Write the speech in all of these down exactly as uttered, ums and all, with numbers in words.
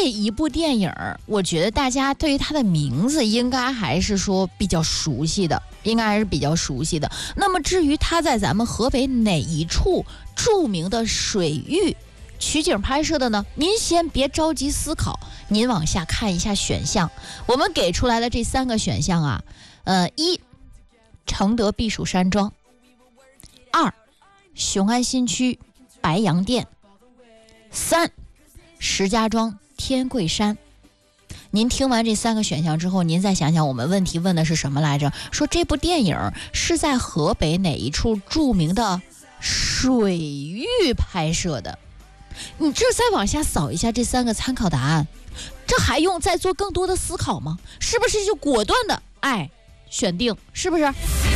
这一部电影，我觉得大家对于它的名字应该还是说比较熟悉的，应该还是比较熟悉的。那么至于它在咱们河北哪一处著名的水域取景拍摄的呢？您先别着急思考，您往下看一下选项。我们给出来的这三个选项啊，呃，一，承德避暑山庄；二，雄安新区白洋淀；三，石家庄天桂山。您听完这三个选项之后，您再想想我们问题问的是什么来着？说这部电影是在河北哪一处著名的水域拍摄的？你这再往下扫一下这三个参考答案，这还用再做更多的思考吗？是不是就果断的哎选定？是不是？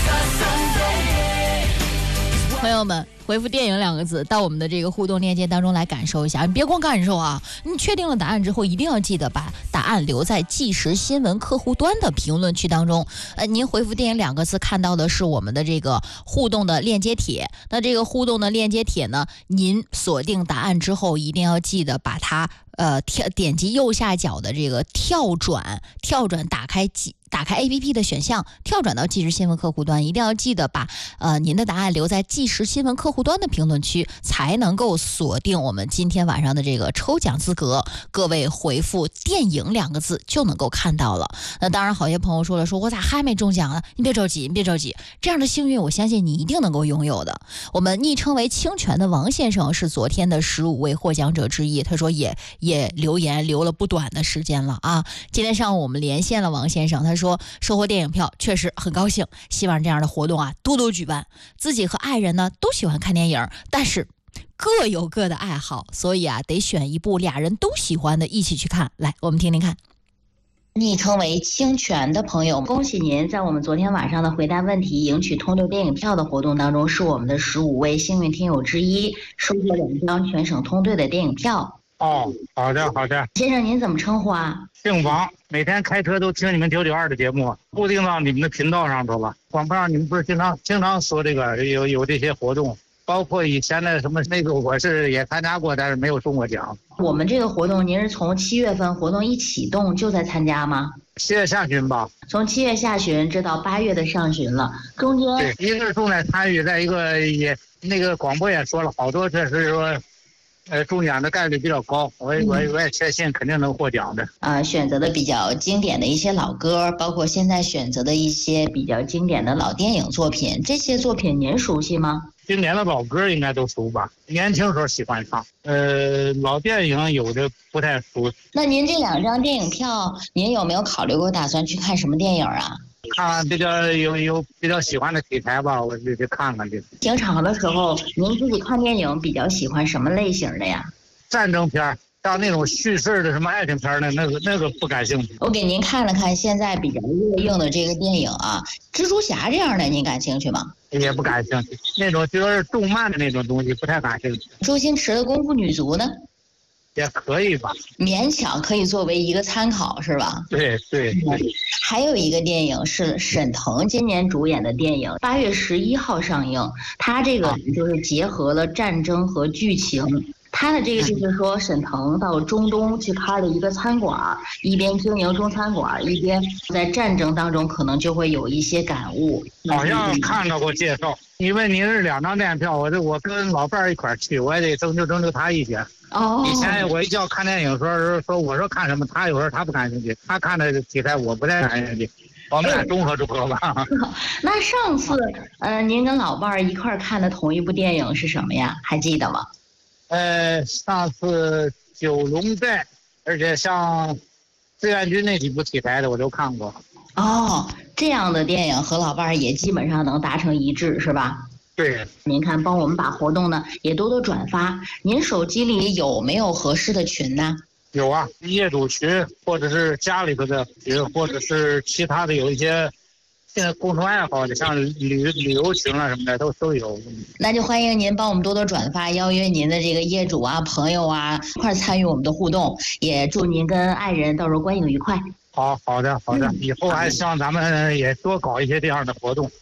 朋友们，回复电影两个字到我们的这个互动链接当中来感受一下。你别光感受啊，你确定了答案之后，一定要记得把答案留在即时新闻客户端的评论区当中。呃，您回复电影两个字看到的是我们的这个互动的链接帖。那这个互动的链接帖呢，您锁定答案之后，一定要记得把它呃跳点击右下角的这个跳转，跳转打开即。打开 A P P 的选项，跳转到即时新闻客户端，一定要记得把呃您的答案留在即时新闻客户端的评论区，才能够锁定我们今天晚上的这个抽奖资格。各位回复电影两个字就能够看到了。那当然好些朋友说了，说我咋还没中奖呢？你别着急，你别着急，这样的幸运我相信你一定能够拥有的。我们昵称为清泉的王先生是昨天的十五位获奖者之一，他说也也留言留了不短的时间了啊。今天上午我们连线了王先生，他说收获电影票确实很高兴，希望这样的活动啊多多举办。自己和爱人呢都喜欢看电影，但是各有各的爱好，所以啊得选一部俩人都喜欢的一起去看。来，我们听听看。昵称为清泉的朋友，恭喜您在我们昨天晚上的回答问题赢取通六电影票的活动当中，是我们的十五位幸运听友之一，收获两张全省通兑的电影票。 哦，好的好的。 先生您怎么称呼啊？ 姓王，每天开车都听你们九九二的节目，固定到你们的频道上头了。广播上你们不是经常经常说这个有有这些活动，包括以前的什么那个我是也参加过，但是没有中过奖。 我们这个活动您是从七月份活动一启动就在参加吗？ 七月下旬吧。 从七月下旬直到八月的上旬了，中间对，一个是重在参与，再一个也那个广播也说了好多，确实说呃，中奖的概率比较高，我也我也我也确信肯定能获奖的。 啊、呃，选择的比较经典的一些老歌，包括现在选择的一些比较经典的老电影作品，这些作品您熟悉吗？ 经典的老歌应该都熟吧，年轻时候喜欢唱。呃，老电影有的不太熟。 那您这两张电影票，您有没有考虑过打算去看什么电影啊？ 看比较有有比较喜欢的题材吧，我就去看看去。 平常的时候，您自己看电影比较喜欢什么类型的呀？ 战争片，像那种叙事的什么爱情片的，那个那个不感兴趣。 我给您看了看现在比较热映的这个电影啊，蜘蛛侠这样的，您感兴趣吗？ 也不感兴趣，那种就是动漫的那种东西不太感兴趣。 周星驰的《功夫女足》呢？ 也可以吧， 勉强可以作为一个参考，是吧？ 对对对。 还有一个电影是沈腾今年主演的电影，八月十一号上映。他这个就是结合了战争和剧情。他的这个就是说，沈腾到中东去开了一个餐馆，一边经营中餐馆，一边在战争当中可能就会有一些感悟。 好像看到过介绍，因为您是两张电票，我这我跟老伴儿一块儿去，我也得征求征求他意见。 哦， 以前我一叫看电影说说我说看什么，他有时候他不感兴趣，他看的题材我不太感兴趣，我们俩综合综合吧。 那上次呃，您跟老伴儿一块儿看的同一部电影是什么呀？还记得吗？ 呃，上次九龙寨，而且像志愿军那几部题材的我都看过。 哦，这样的电影和老伴儿也基本上能达成一致，是吧？ 对， 您看，帮我们把活动呢也多多转发。您手机里有没有合适的群呢？ 有啊，业主群，或者是家里头的群，或者是其他的有一些现在共同爱好的，像旅旅游群啊什么的都都有。 那就欢迎您帮我们多多转发，邀约您的这个业主啊、朋友啊一块参与我们的互动。也祝您跟爱人到时候观影愉快。 好好的好的，以后还希望咱们也多搞一些这样的活动。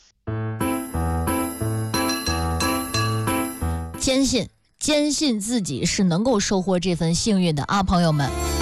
坚信坚信自己是能够收获这份幸运的啊，朋友们。